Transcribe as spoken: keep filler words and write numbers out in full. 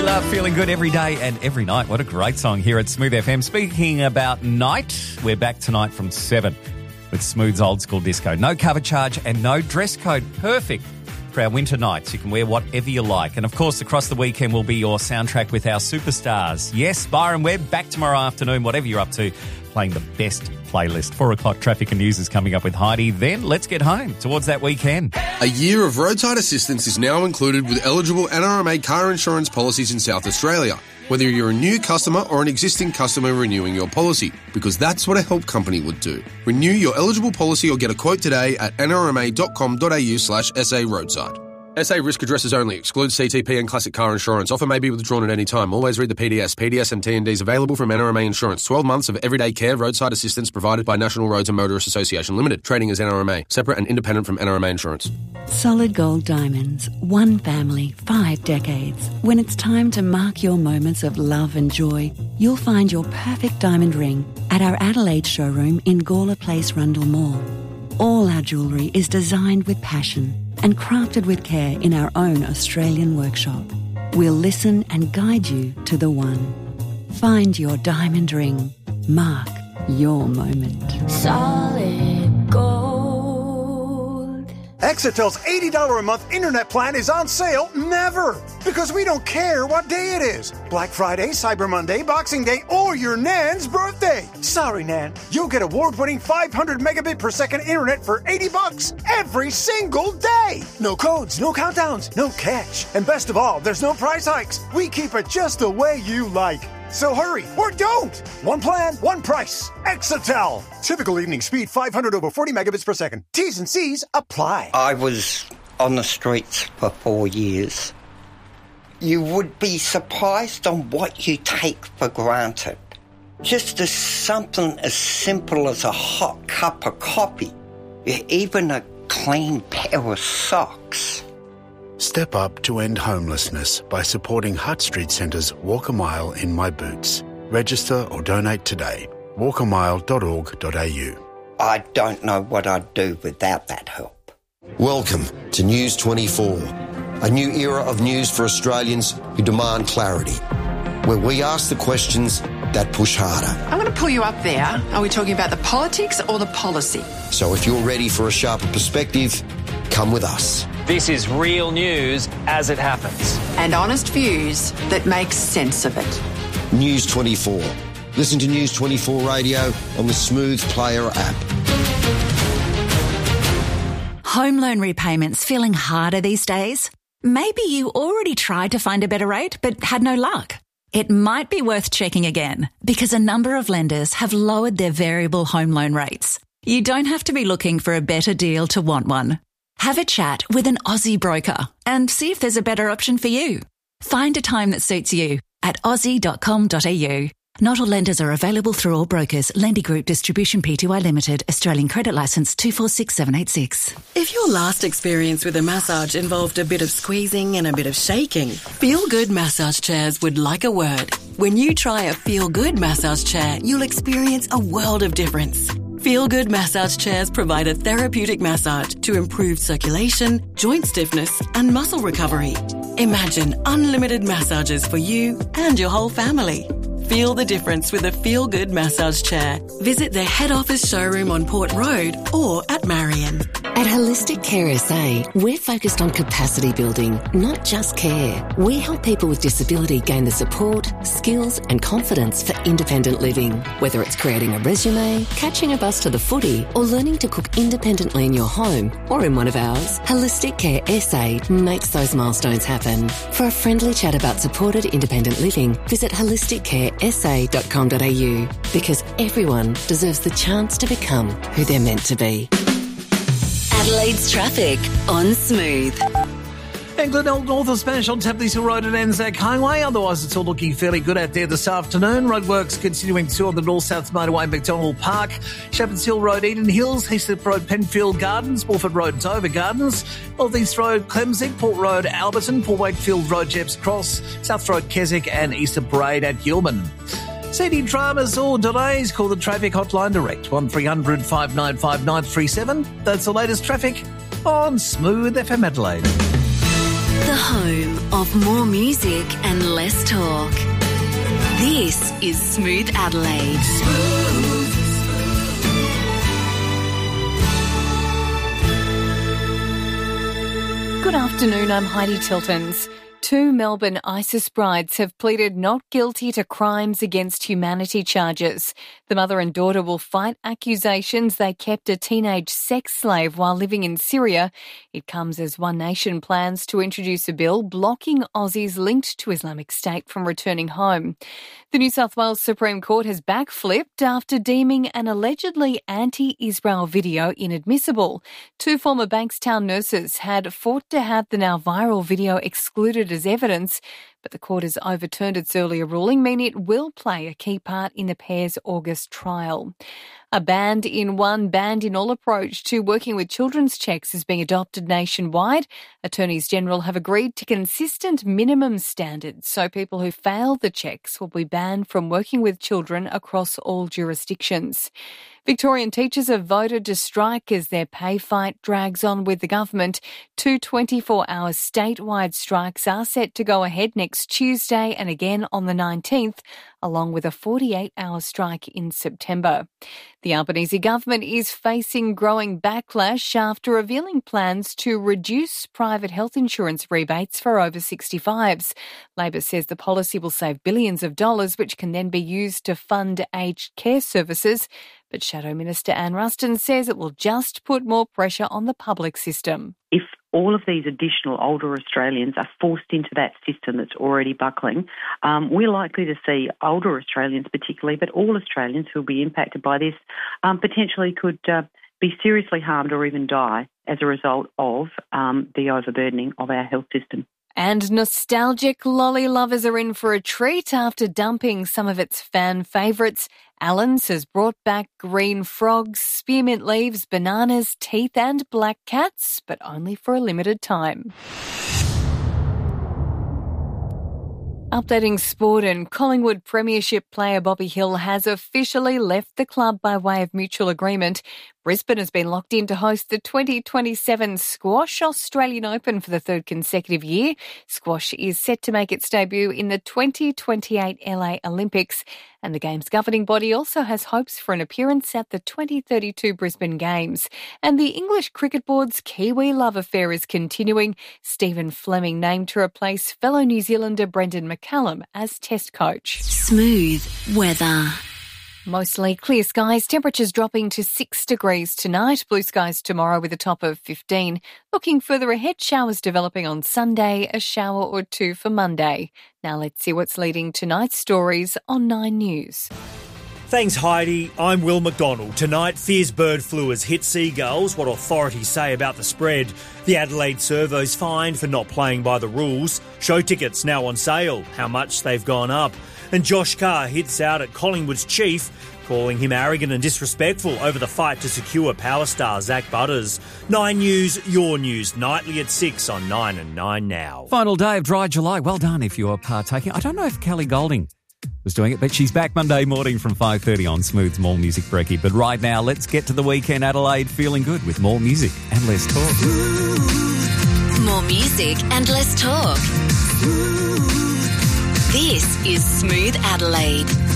love feeling good every day and every night. What a great song here at Smooth F M. Speaking about night, we're back tonight from seven with Smooth's Old School Disco. No cover charge and no dress code. Perfect for our winter nights. You can wear whatever you like. And, of course, across the weekend will be your soundtrack with our superstars. Yes, Byron Webb, back tomorrow afternoon, whatever you're up to, playing the best playlist. Four o'clock traffic and news is coming up with Heidi. Then let's get home towards that weekend. A year of roadside assistance is now included with eligible N R M A car insurance policies in South Australia, whether you're a new customer or an existing customer renewing your policy, because that's what a help company would do. Renew your eligible policy or get a quote today at n r m a dot com dot a u slash s a roadside. S A risk addresses only. Excludes C T P and classic car insurance. Offer may be withdrawn at any time. Always read the P D S. P D S and T and Ds available from N R M A Insurance. twelve months of everyday care roadside assistance provided by National Roads and Motorists Association Limited. Trading as N R M A. Separate and independent from N R M A Insurance. Solid Gold Diamonds. One family, five decades. When it's time to mark your moments of love and joy, you'll find your perfect diamond ring at our Adelaide showroom in Gawler Place, Rundle Mall. All our jewellery is designed with passion and crafted with care in our own Australian workshop. We'll listen and guide you to the one. Find your diamond ring. Mark your moment. Solid Gold. Exetel's eighty dollars a month internet plan is on sale never, because we don't care what day it is. Black Friday, Cyber Monday, Boxing Day, or your Nan's birthday. Sorry, Nan. You'll get award-winning five hundred megabit per second internet for eighty bucks every single day. No codes, no countdowns, no catch. And best of all, there's no price hikes. We keep it just the way you like. So hurry, or don't! One plan, one price. Exetel. Typical evening speed, five hundred over forty megabits per second. T's and C's apply. I was on the streets for four years. You would be surprised on what you take for granted. Just as something as simple as a hot cup of coffee, even a clean pair of socks. Step up to end homelessness by supporting Hutt Street Centre's Walk a Mile in My Boots. Register or donate today. walk a mile dot org dot a u. I don't know what I'd do without that help. Welcome to News twenty-four, a new era of news for Australians who demand clarity, where we ask the questions that push harder. I'm going to pull you up there. Are we talking about the politics or the policy? So if you're ready for a sharper perspective, come with us. This is real news as it happens. And honest views that make sense of it. News twenty-four. Listen to News twenty-four Radio on the Smooth Player app. Home loan repayments feeling harder these days? Maybe you already tried to find a better rate but had no luck. It might be worth checking again, because a number of lenders have lowered their variable home loan rates. You don't have to be looking for a better deal to want one. Have a chat with an Aussie broker and see if there's a better option for you. Find a time that suits you at aussie dot com dot a u. Not all lenders are available through all brokers. Lendy Group Distribution Pty Limited. Australian Credit Licence two four six seven eight six. If your last experience with a massage involved a bit of squeezing and a bit of shaking, Feel Good Massage Chairs would like a word. When you try a Feel Good massage chair, you'll experience a world of difference. Feel Good Massage Chairs provide a therapeutic massage to improve circulation, joint stiffness, and muscle recovery. Imagine unlimited massages for you and your whole family. Feel the difference with a Feel Good massage chair. Visit their head office showroom on Port Road or at Marion. At Holistic Care S A, we're focused on capacity building, not just care. We help people with disability gain the support, skills and confidence for independent living. Whether it's creating a resume, catching a bus to the footy, or learning to cook independently in your home or in one of ours, Holistic Care S A makes those milestones happen. For a friendly chat about supported independent living, visit holistic care s a dot com dot a u, because everyone deserves the chance to become who they're meant to be. Adelaide's traffic on Smooth. And Glenelg north of Spanish on Tapley's Hill Road and Anzac Highway. Otherwise, it's all looking fairly good out there this afternoon. Roadworks continuing through on the north-south motorway, McDonald Park, Shepherd's Hill Road, Eden Hills, Heathcliff Road, Penfield Gardens, Morford Road, Dover Gardens, North East Road, Clemsig, Port Road, Alberton, Port Wakefield Road, Jepps Cross, South Road, Keswick, and Easter Parade at Gilman. C D dramas or delays, call the traffic hotline direct, one three hundred five nine five nine three seven. That's the latest traffic on Smooth F M Adelaide. The The home of more music and less talk. This is Smooth Adelaide. Smooth. Good afternoon, I'm Heidi Tiltons. Two Melbourne ISIS brides have pleaded not guilty to crimes against humanity charges. The mother and daughter will fight accusations they kept a teenage sex slave while living in Syria. It comes as One Nation plans to introduce a bill blocking Aussies linked to Islamic State from returning home. The New South Wales Supreme Court has backflipped after deeming an allegedly anti-Israel video inadmissible. Two former Bankstown nurses had fought to have the now viral video excluded as evidence, but the court has overturned its earlier ruling, meaning it will play a key part in the pair's August trial. A band-in-one, band-in-all approach to working with children's checks is being adopted nationwide. Attorneys General have agreed to consistent minimum standards, so people who fail the checks will be banned from working with children across all jurisdictions. Victorian teachers have voted to strike as their pay fight drags on with the government. Two twenty-four hour statewide strikes are set to go ahead next Tuesday and again on the nineteenth, along with a forty-eight hour strike in September. The Albanese government is facing growing backlash after revealing plans to reduce private health insurance rebates for over sixty-fives. Labor says the policy will save billions of dollars, which can then be used to fund aged care services. But Shadow Minister Anne Ruston says it will just put more pressure on the public system. If all of these additional older Australians are forced into that system that's already buckling, um, we're likely to see older Australians particularly, but all Australians who will be impacted by this, um, potentially could uh, be seriously harmed or even die as a result of um, the overburdening of our health system. And nostalgic lolly lovers are in for a treat after dumping some of its fan favourites. Allen's has brought back green frogs, spearmint leaves, bananas, teeth and black cats, but only for a limited time. Updating sport, and Collingwood Premiership player Bobby Hill has officially left the club by way of mutual agreement. Brisbane has been locked in to host the twenty twenty-seven Squash Australian Open for the third consecutive year. Squash is set to make its debut in the twenty twenty-eight L A Olympics, and the game's governing body also has hopes for an appearance at the twenty thirty-two Brisbane Games. And the English Cricket Board's Kiwi love affair is continuing. Stephen Fleming named to replace fellow New Zealander Brendan McCallum as Test coach. Smooth weather. Mostly clear skies, temperatures dropping to six degrees tonight, blue skies tomorrow with a top of fifteen. Looking further ahead, showers developing on Sunday, a shower or two for Monday. Now let's see what's leading tonight's stories on Nine News. Thanks, Heidi. I'm Will McDonald. Tonight, fierce bird flu has hit seagulls. What authorities say about the spread. The Adelaide Servo's fined for not playing by the rules. Show tickets now on sale. How much they've gone up. And Josh Carr hits out at Collingwood's chief, calling him arrogant and disrespectful over the fight to secure power star Zach Butters. Nine News, your news, nightly at six on Nine and Nine Now. Final day of Dry July. Well done if you're partaking. I don't know if Kelly Golding was doing it, but she's back Monday morning from five thirty on Smooth's More Music Brekkie. But right now, let's get to the weekend, Adelaide, feeling good with more music and less talk. More music and less talk. This is Smooth Adelaide.